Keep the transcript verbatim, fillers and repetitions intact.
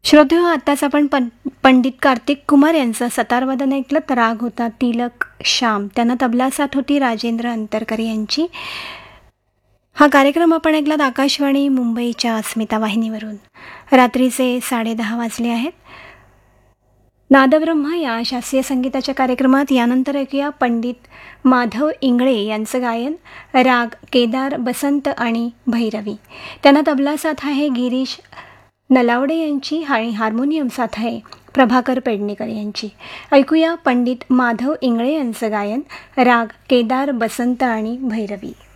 श्रोतेहो, आत्ताच आपण पं पंडित कार्तिक कुमार यांचं सतारवादन ऐकलं. तर राग होता तिलक श्याम, त्यांना तबला साथ होती राजेंद्र अंतरकर यांची. हा कार्यक्रम आपण ऐकलात आकाशवाणी मुंबईच्या अस्मिता वाहिनीवरून. रात्रीचे साडेदहा वाजले आहेत. नादब्रह्म या शास्त्रीय संगीताच्या कार्यक्रमात यानंतर ऐकूया पंडित माधव इंगळे यांचं गायन, राग केदार, बसंत आणि भैरवी. त्यांना तबला साथ आहे गिरीश नलावडे यांची आणि हार्मोनियम साथ आहे प्रभाकर पेडणेकर यांची. ऐकूया पंडित माधव इंगळे यांचं गायन, राग केदार, बसंत आणि भैरवी.